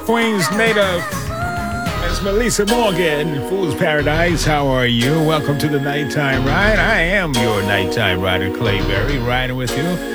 Queens native. It's Melissa Morgan, Fool's Paradise. How are you? Welcome to the Nighttime Ride. I am your nighttime rider, Clay Berry, riding with you